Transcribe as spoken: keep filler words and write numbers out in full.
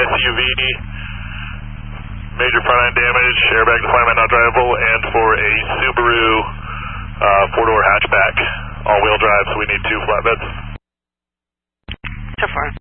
S U V, major front end damage, airbag deployment not drivable, and for a Subaru uh, four-door hatchback, all-wheel drive, so we need two flatbeds. So far.